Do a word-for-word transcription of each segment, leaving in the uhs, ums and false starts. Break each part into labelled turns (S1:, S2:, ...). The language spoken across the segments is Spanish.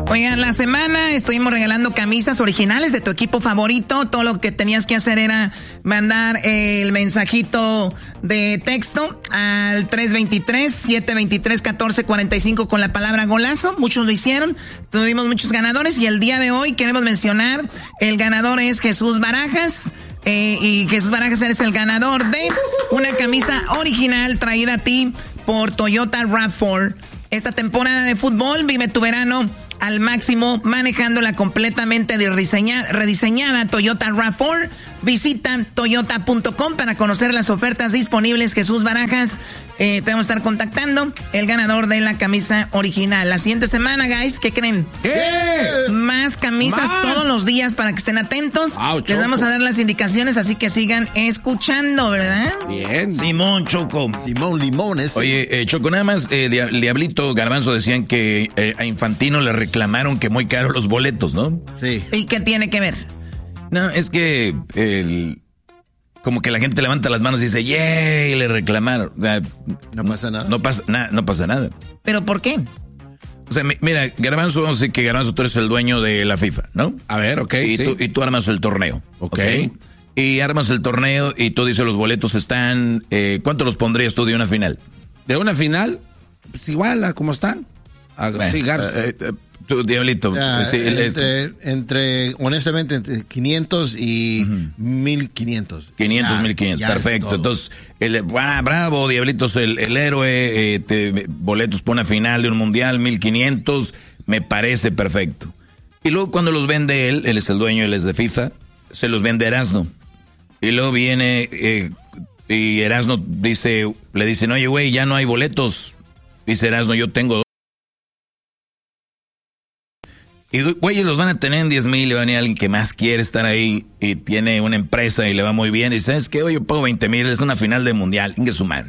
S1: Oigan, la semana estuvimos regalando camisas originales de tu equipo favorito. Todo lo que tenías que hacer era mandar el mensajito de texto al tres dos tres, siete dos tres, uno cuatro cuatro cinco con la palabra golazo. Muchos lo hicieron, tuvimos muchos ganadores y el día de hoy queremos mencionar, el ganador es Jesús Barajas. Eh, y Jesús Barajas eres el ganador de una camisa original traída a ti por Toyota RAV cuatro. Esta temporada de fútbol vive tu verano al máximo manejándola completamente rediseñada, rediseñada Toyota RAV cuatro. Visita toyota punto com para conocer las ofertas disponibles. Jesús Barajas, eh, te vamos a estar contactando, el ganador de la camisa original. La siguiente semana, guys, ¿qué creen?
S2: ¿Qué?
S1: Más camisas
S2: ¿Más?
S1: todos los días para que estén atentos.
S2: Wow,
S1: Les vamos a dar las indicaciones, así que sigan escuchando, ¿verdad?
S2: Bien.
S3: Simón, Choco.
S4: Simón Limones.
S3: Oye, eh, Choco, nada más, eh, Dia- Diablito, Garbanzo decían que eh, a Infantino le reclamaron que muy caros los boletos, ¿no?
S4: Sí.
S1: ¿Y qué tiene que ver?
S3: No, es que el, como que la gente levanta las manos y dice, ¡yay! Le reclamaron. O sea,
S4: No pasa nada.
S3: No pasa, na- no pasa nada.
S1: ¿Pero por qué?
S3: O sea, mi- mira, Garbanzo, vamos a decir que Garbanzo, tú eres el dueño de la FIFA, ¿no?
S2: A ver, ok,
S3: Y,
S2: sí.
S3: tú, y tú armas el torneo.
S2: Ok.
S3: Y armas el torneo y tú dices los boletos están... Eh, ¿Cuánto los pondrías tú de una final?
S2: De una final, pues igual a como están. A,
S3: Bueno,
S2: sí, Garza.
S3: eh, eh, tú, Diablito.
S4: Ya,
S3: sí, el-
S4: entre, entre, honestamente, entre quinientos y mil quinientos.
S3: quinientos,
S4: Ya,
S3: mil quinientos,
S4: ya es
S3: perfecto.
S4: todo.
S3: Entonces, el, ah, bravo, Diablitos, el, el héroe, eh, te- boletos para una final de un mundial, mil quinientos, me parece perfecto. Y luego cuando los vende él, él es el dueño, él es de FIFA, se los vende Erasno. Y luego viene, eh, y Erasno dice, le dicen, oye, güey, ya no hay boletos. Dice Erasno, yo tengo. Y güey, los van a tener en diez mil y va a venir alguien que más quiere estar ahí y tiene una empresa y le va muy bien. Y ¿sabes qué? Oye, yo pago veinte mil, es una final de mundial. Ingue su madre.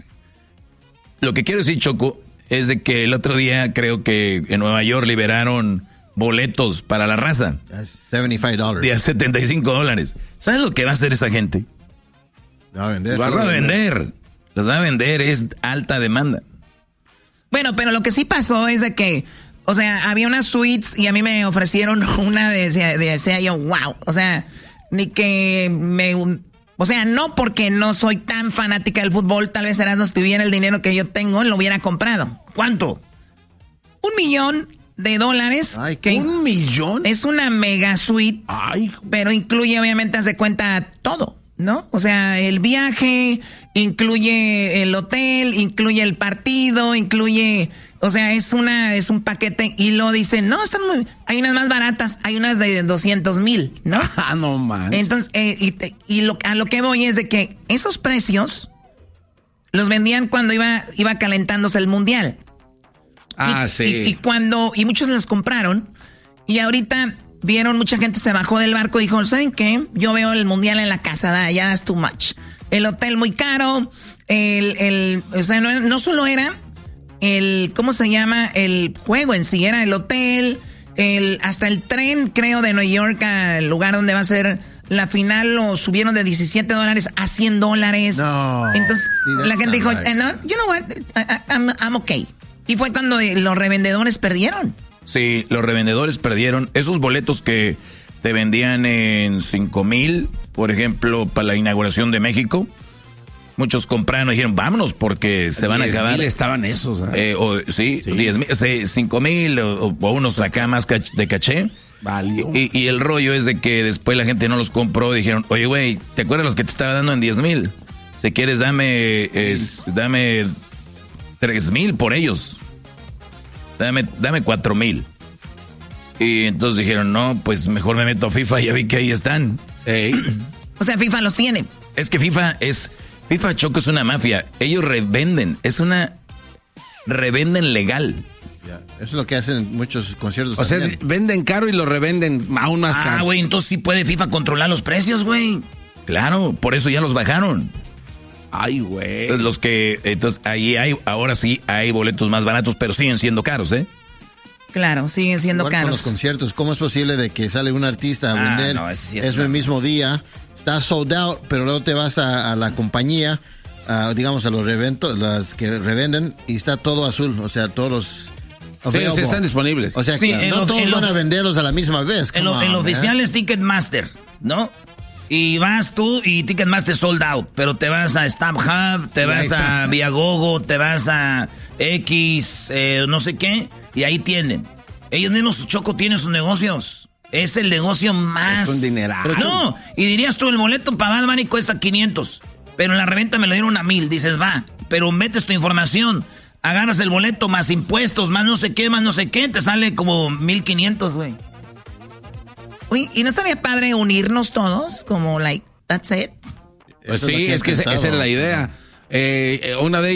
S3: Lo que quiero decir, Choco, es de que el otro día creo que en Nueva York liberaron boletos para la raza
S4: setenta y cinco dólares.
S3: de a setenta y cinco dólares. ¿Sabes lo que va a hacer esa gente?
S4: Lo va a vender.
S3: Los va a vender. Los va a vender, es alta demanda.
S1: Bueno, pero lo que sí pasó es de que, o sea, había unas suites y a mí me ofrecieron una de, de decía yo, wow, o sea, ni que me, o sea, no porque no soy tan fanática del fútbol, tal vez Erasmo, si tuviera el dinero que yo tengo, lo hubiera comprado. ¿Cuánto? Un millón de dólares.
S4: Ay,
S1: que
S2: ¿Un millón?
S1: es una mega suite,
S2: Ay,
S1: pero incluye, obviamente, haz de cuenta todo, ¿no? O sea, el viaje, incluye el hotel, incluye el partido, incluye, o sea, es una, es un paquete. Y lo dicen, no, están muy, hay unas más baratas, hay unas de doscientos mil, ¿no?
S2: ah, no manches.
S1: Entonces, eh, y, te- y lo, a lo que voy es de que esos precios los vendían cuando iba, iba calentándose el mundial.
S2: Ah,
S1: y,
S2: sí.
S1: Y, y cuando, y muchos los compraron, y ahorita vieron, mucha gente se bajó del barco y dijo, ¿saben qué? Yo veo el mundial en la casa, da, ya es too much. El hotel muy caro, el, el, o sea, no, no solo era el, ¿cómo se llama? El juego en sí, era el hotel, el, hasta el tren, creo, de Nueva York al lugar donde va a ser la final, lo subieron de diecisiete dólares a cien dólares.
S4: No.
S1: Entonces,
S4: Sí, that's
S1: la gente dijo,
S4: not right.
S1: eh, no, you know what, I, I- I'm, I'm okay. Y fue cuando los revendedores perdieron.
S3: Sí, los revendedores perdieron esos boletos que te vendían en cinco mil, por ejemplo, para la inauguración de México. Muchos compraron y dijeron, vámonos porque se van a acabar.
S2: diez mil estaban esos. ¿eh?
S3: Eh, o, sí,
S2: Sí.
S3: diez mil, sí, cinco mil o, o unos acá más cach- de caché.
S2: Valió.
S3: Y, y el rollo es de que después la gente no los compró y dijeron, oye, güey, ¿te acuerdas los que te estaba dando en diez mil? Si quieres, dame, es, dame tres mil por ellos. Dame, dame cuatro mil. Y entonces dijeron, no, pues mejor me meto a FIFA, ya vi que ahí están.
S2: Ey.
S1: O sea, FIFA los tiene.
S3: Es que FIFA es, FIFA Choco es una mafia. Ellos revenden, es una, revenden legal.
S4: Ya, eso es lo que hacen muchos conciertos.
S2: O sea,
S4: también.
S2: venden caro y lo revenden aún más
S3: Ah,
S2: caro.
S3: güey, entonces sí puede FIFA controlar los precios, güey. Claro, por eso ya los bajaron.
S2: Ay, güey.
S3: Entonces, los que, entonces ahí hay, ahora sí hay boletos más baratos, pero siguen siendo caros, ¿eh?
S1: Claro, siguen siendo
S4: Igual con
S1: caros.
S4: los conciertos, ¿cómo es posible de que sale un artista a
S3: Ah,
S4: vender
S3: no, ese sí es
S4: es
S3: una-
S4: el mismo día, está sold out, pero luego te vas a, a la compañía, a, digamos a los reventos, las que revenden y está todo azul, o sea, todos los
S2: Sí, sí, están disponibles.
S4: O sea,
S1: sí,
S4: que no
S1: lo,
S4: todos van a venderlos a la misma vez.
S1: En lo,
S4: on,
S1: el oficial es Ticketmaster, ¿no? Y vas tú y Ticketmaster sold out, pero te vas a StubHub, te vas a Viagogo, te vas a X, eh, no sé qué, y ahí tienen. Ellos mismos, Choco, tienen sus negocios. Es el negocio más...
S2: Es un dineral.
S1: No, y dirías tú, el boleto para Bad Bunny cuesta quinientos, pero en la reventa me lo dieron a mil, dices, va, pero metes tu información, agarras el boleto, más impuestos, más no sé qué, más no sé qué, te sale como mil quinientos, güey. Uy, ¿y no estaría padre unirnos todos? Como, like, that's it.
S2: Pues sí, es que esa era la idea. Eh, una de